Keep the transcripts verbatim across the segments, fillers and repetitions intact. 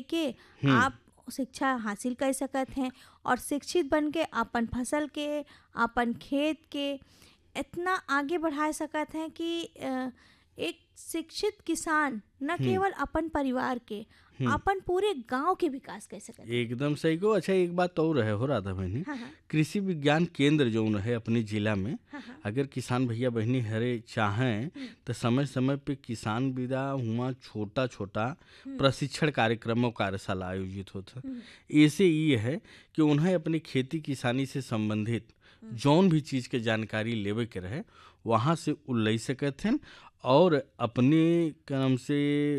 लेके हम्म आप शिक्षा हासिल कर सकत हैं और शिक्षित बन के अपन फसल के, अपन खेत के इतना आगे बढ़ा सकत हैं कि अ, एक शिक्षित किसान न हम्म केवल अपन परिवार के, हम्म अपन पूरे गांव के विकास कर सकत हैं। एकदम सही को। अच्छा, एक बात और है हो राधा बहनी, हाँ हाँ कृषि विज्ञान केंद्र जो है अपने जिला में, हाँ हाँ अगर किसान भैया बहनी हरे चाहें हम्म, तो समय समय पे किसान विदा हुआ छोटा छोटा हम्म, प्रशिक्षण कार्यक्रमों कार्यशाला आयोजित होता हम्म, है। ऐसे ये है कि उन्हें अपनी खेती किसानी से संबंधित हम्म, जौन भी चीज़ के जानकारी लेवे के रहे वहाँ से उ ले सकत हैं और अपने क्रम से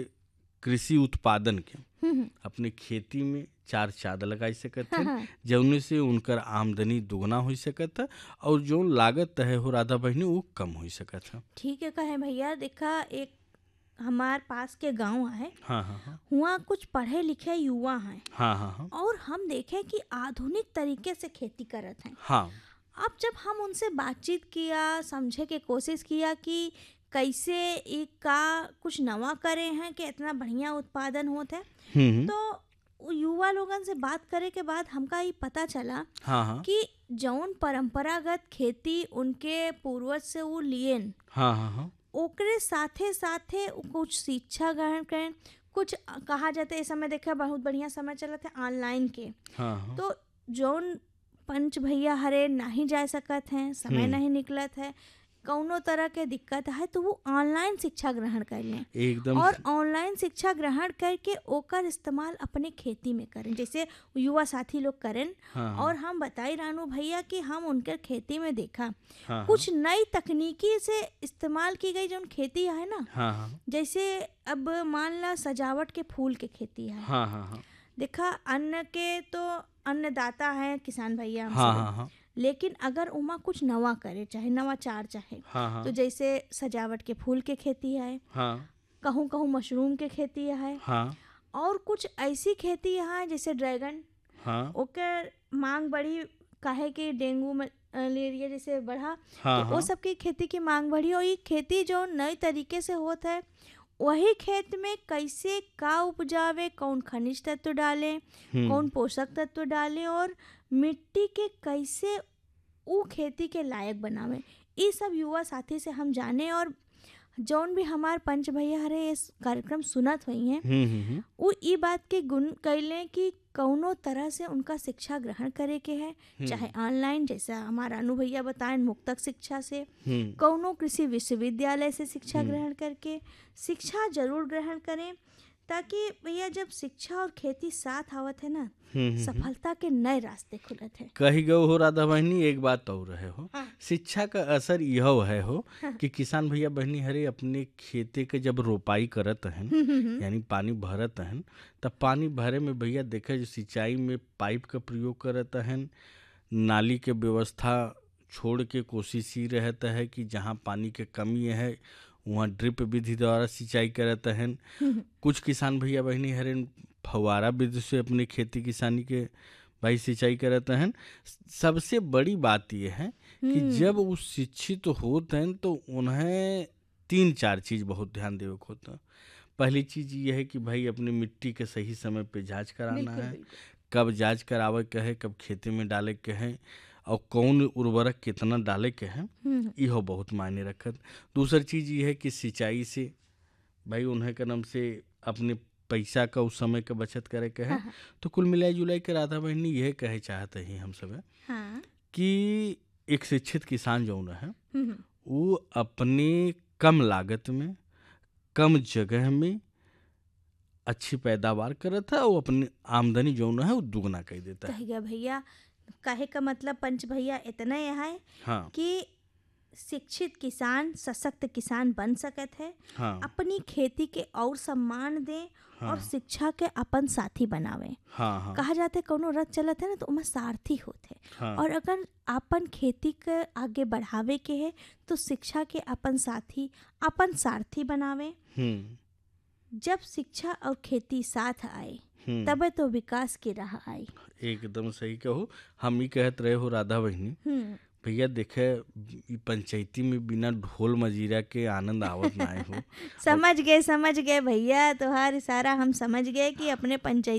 कृषि उत्पादन के हम्म, अपने खेती में चार चाँद लगाई सकत हाँ हैं, हाँ जौने से उनकर आमदनी दुगना हो सकत है और जो लागत है हो राधा बहनी वो कम हो सकत है। ठीक है कहे भैया। देखा, एक हमार पास के गांव है, हाँ हाँ हाँ हुआ कुछ पढ़े लिखे युवा हैं हाँ हाँ हाँ और हम देखें कि आधुनिक तरीके से खेती करत हैं। हाँ अब जब हम उनसे बातचीत किया, समझे के कोशिश किया कि कैसे एक का कुछ नवा करे हैं कि इतना बढ़िया उत्पादन होता है, हम्म हम्म, तो उ युवा लोगन से बात करे के बाद हमका ये पता चला हाँ हाँ कि जौन परंपरागत खेती उनके पूर्वज से वो लियन, हाँ हाँ हाँ ओकरे साथे साथे उ कुछ शिक्षा ग्रहण करें। कुछ कहा जाता है, इस समय देखा बहुत बढ़िया समय चलत है ऑनलाइन के, हाँ हाँ तो जौन पंच भैया हरे नहीं जा सकत हैं, समय हम्म नहीं निकलत है, कौनो तरह के दिक्कत है, तो वो ऑनलाइन शिक्षा ग्रहण कर लें एकदम और स- ऑनलाइन शिक्षा ग्रहण करके ओकर इस्तेमाल अपने खेती में करें, जैसे युवा साथी लोग करें। हाँ और हाँ हम बताई रानू भैया कि हम उनके खेती में देखा हाँ कुछ नई तकनीकी से इस्तेमाल की गई जो खेती है ना, हाँ हाँ जैसे अब मान ला सजावट के फूल के खेती है। हाँ हाँ हाँ देखा, अन्न के तो अन्नदाता है किसान भैया हम हाँ सब, हाँ हाँ लेकिन अगर उमा कुछ नवा करे, चाहे नवाचार चाहे, हाँ हाँ तो जैसे सजावट के फूल के खेती है, हाँ कहूँ कहूँ मशरूम के खेती है, हाँ और कुछ ऐसी खेती है जैसे ड्रैगन, हाँ ओकर मांग बढ़ी, काहे कि डेंगू मलेरिया जैसे बढ़ा, हाँ तो वो हाँ सब की खेती की मांग बढ़ी। और ये खेती जो नए तरीके से होता है, वही खेत में कैसे का उपजावे, कौन खनिज तत्व डालें, हम्म कौन पोषक तत्व डालें, और मिट्टी के कैसे ऊ खेती के लायक बनावे, ये सब युवा साथी से हम जाने। और जौन भी हमार पंच भैया हरे इस कार्यक्रम सुनत हुई हैं, हम्म हम्म हम्म, वो ई बात के गुण कैले कि कौनो तरह से उनका शिक्षा ग्रहण करे के है, चाहे ऑनलाइन जैसा हमारा अनु भैया बताएं मुक्तक शिक्षा से, हम्म कौनो कृषि विश्वविद्यालय से शिक्षा हम्म ग्रहण करके शिक्षा जरूर ग्रहण करें, ताकि भैया जब शिक्षा और खेती साथ आवत है ना, हम्म हम्म, हम्म। सफलता के नए रास्ते खुलत है। कही गो हो राधा बहनी, एक बात और है हो, हाँ शिक्षा का असर यह है हो हाँ कि किसान भैया बहनी हरे अपने खेते के जब रोपाई करत हन, हम्म, हम्म, हम्म, यानी पानी भरत हन, तब पानी भरे में भैया देखे जो सिंचाई में पाइप का प्रयोग करत हन, नाली के व्यवस्था छोड़ के कोशिश ही रहता है कि जहाँ पानी के कमी है वहाँ ड्रिप विधि द्वारा सिंचाई करत हन। हम्म, कुछ किसान भैया बहनी हरे फव्वारा विधि से अपने खेती किसानी के भाई सिंचाई करते हैं। सबसे बड़ी बात यह है कि हम्म, जब वो शिक्षित होते हैं तो उन्हें तीन चार चीज़ बहुत ध्यान देवे को होता है। पहली चीज़ ये है कि भाई अपनी मिट्टी के सही समय पे जांच कराना बिल्कुल है, बिल्कुल, कब जांच करावे के है, कब खेती में डाले के है और कौन उर्वरक कितना डाले के है, हम्म, यह बहुत मायने रखत। दूसरी चीज़ ये है कि सिंचाई से भाई उन्हें कदम से अपने पैसा का उस समय का बचत करे के है। हाँ हाँ तो कुल मिलाई जुलाई के राधा बहनी यह कहे चाहते हैं हम सब हाँ, कि एक शिक्षित किसान जो है हम्म, वो अपने कम लागत में कम जगह में अच्छी पैदावार करता है और अपनी आमदनी जो है वो दुगना कर देता है। कह गया भैया, कहे का मतलब पंच भैया इतना यह है हाँ कि शिक्षित किसान सशक्त किसान बन सकत है, हाँ अपनी खेती के और सम्मान दें हाँ और शिक्षा के अपन साथी बनावे। हाँ हाँ कहा जाता है कोनो रथ चलत है ना तो उमें सारथी होते, हाँ और अगर अपन खेती के आगे बढ़ावे के है तो शिक्षा के अपन साथी अपन सारथी बनावे। हम्म जब शिक्षा और खेती साथ आए हम्म तबे तो विकास की राह आई। एकदम सही कहो। हम ही कहत रहे हो राधा बहनी, हम्म, भैया देखे ई पंचायती में बिना ढोल मजीरा के आनंद आवत ना हो। और समझ गए समझ गए भैया, तुम्हार इशारा हम समझ गए कि अपने पंचायत